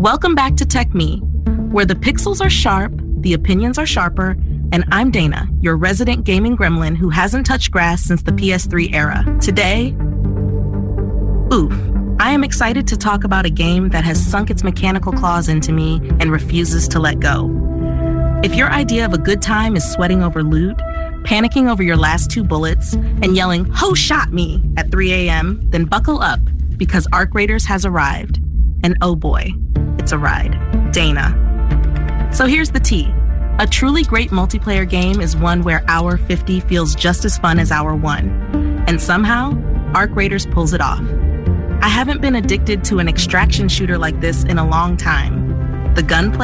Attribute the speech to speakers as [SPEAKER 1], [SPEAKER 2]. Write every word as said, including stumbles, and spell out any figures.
[SPEAKER 1] Welcome back to Tech Me, where the pixels are sharp, the opinions are sharper, and I'm Dana, your resident gaming gremlin who hasn't touched grass since the P S three era. Today, oof, I am excited to talk about a game that has sunk its mechanical claws into me and refuses to let go. If your idea of a good time is sweating over loot, panicking over your last two bullets, and yelling, "Who shot me?" at three a.m., then buckle up, because Arc Raiders has arrived. And oh boy, it's a ride. Dana. So here's the tea. A truly great multiplayer game is one where Hour fifty feels just as fun as Hour one. And somehow, Arc Raiders pulls it off. I haven't been addicted to an extraction shooter like this in a long time. The gunplay